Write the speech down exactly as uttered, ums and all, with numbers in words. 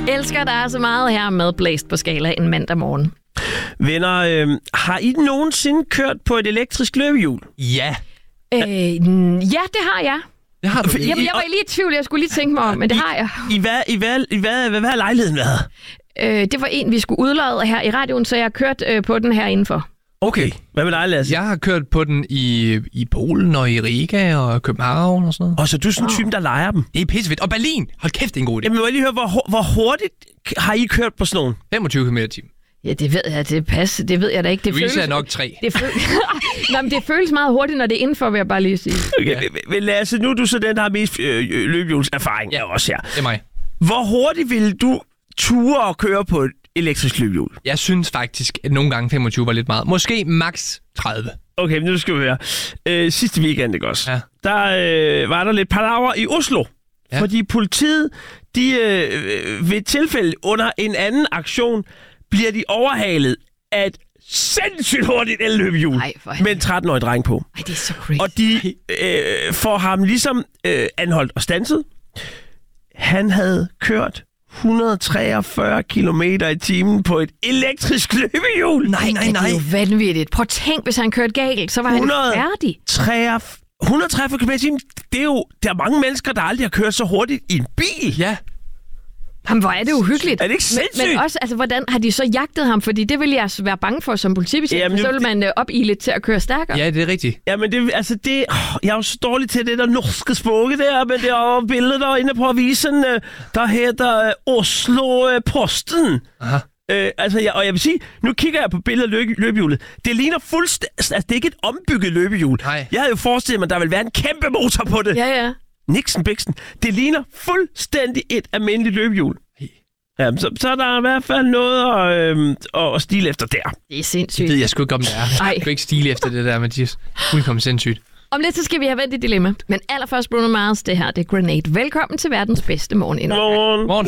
Elsker dig så meget her med Blæst på Skala en mandag morgen. Venner, øh, har I nogensinde kørt på et elektrisk løbehjul? Ja. Øh, ja, det har jeg. Det har du. Jamen, jeg var lige i tvivl, jeg skulle lige tænke mig om, men det I, har jeg. I hvad, i hvad, i hvad, hvad, hvad har lejligheden været? Øh, det var en, vi skulle udlade her i radioen, så jeg har kørt øh, på den her indenfor. Okay, hvad med dig, Lasse? Jeg har kørt på den i, i Polen og i Riga og København og sådan noget. Og så du er sådan en type, der leger dem? Det er pissefedt. Og Berlin! Hold kæft, det er en god idé. Jamen, må jeg lige høre, hvor, hvor hurtigt har I kørt på sådan nogle? femogtyve kilometer i timen. Ja, det ved jeg, det passer. Det ved jeg da ikke. Det Louise føles, er nok tre. Det, føles, Nå, men det føles meget hurtigt, når det er indenfor, vil jeg bare lige sige. Okay, ja. Men Lasse, nu er du så den, der har mest øh, løbehjulserfaring. Ja, også her. Det er mig. Hvor hurtigt vil du ture og køre på et elektrisk løbehjul? Jeg synes faktisk, at nogle gange femogtyve var lidt meget. Måske max tredive. Okay, men nu skal vi høre. Øh, sidste weekend, ikke også? Ja. Der øh, var der lidt palaver i Oslo. Ja. Fordi politiet, de øh, ved et tilfælde under en anden aktion, bliver de overhalet af et sindssygt hurtigt elløbehjul med en tretten-årig dreng på. Ej, det er så crazy. Og de øh, får ham ligesom øh, anholdt og standset. Han havde kørt et hundrede og treogfyrre kilometer i timen på et elektrisk løbehjul. Nej, nej, nej. Det er jo vanvittigt. Prøv at tænk, hvis han kørte galt, så var han færdig. et hundrede og treogfyrre kilometer i timen. Det er jo, der er mange mennesker, der aldrig har kørt så hurtigt i en bil. Ja. Jamen, hvor er det uhyggeligt. Er det ikke sindssygt? Men, men også, altså, hvordan har de så jagtet ham? Fordi det vil jeg altså være bange for som politibetjent. Jamen, så vil man øh, opile til at køre stærkere. Ja, det er rigtigt. Jamen, det, altså, det, åh, jeg er jo så dårlig til det der norske sproget der, men det er jo billeder der inde på avisen, øh, der hedder øh, Oslo øh, Posten. Aha. Øh, altså, jeg, og jeg vil sige, nu kigger jeg på billedet af løbe, løbehjulet. Det ligner fuldstændig... Altså, det er ikke et ombygget løbehjul. Nej. Jeg havde jo forestillet mig, at der ville være en kæmpe motor på det. Ja, ja. Nixon Bixen. Det ligner fuldstændig et almindeligt løbehjul. Ja, så, så er der i hvert fald noget at, øh, at stile efter der. Det er sindssygt. Det ved jeg sgu ikke, om det er. Ej. Jeg kan ikke stile efter det der, Mathias. Fuldkommen sindssygt. Om lidt, så skal vi have vendt et dilemma. Men allerførst, Bruno Mars, det her, det er Grenade. Velkommen til verdens bedste morgen. Morgen. Morgen.